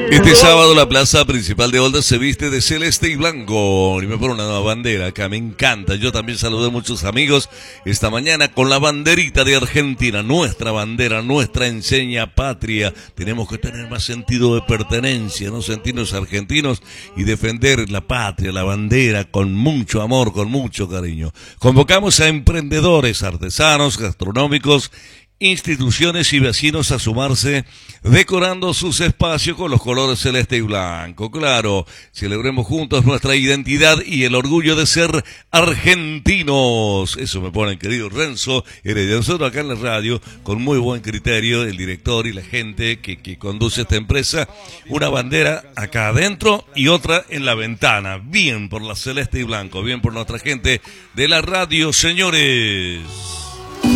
Este sábado la plaza principal de Olda se viste de celeste y blanco. Y me pone una nueva bandera acá, me encanta. Yo también saludé a muchos amigos esta mañana con la banderita de Argentina. Nuestra bandera, nuestra enseña patria. Tenemos que tener más sentido de pertenencia, no sentirnos argentinos y defender la patria, la bandera con mucho amor, con mucho cariño. Convocamos a emprendedores, artesanos, gastronómicos, instituciones y vecinos a sumarse decorando sus espacios con los colores celeste y blanco. Claro, celebremos juntos nuestra identidad y el orgullo de ser argentinos. Eso me pone, querido Renzo Heredia. Nosotros acá en la radio, con muy buen criterio, el director y la gente que conduce esta empresa, una bandera acá adentro y otra en la ventana. Bien por la celeste y blanco, bien por nuestra gente de la radio, señores.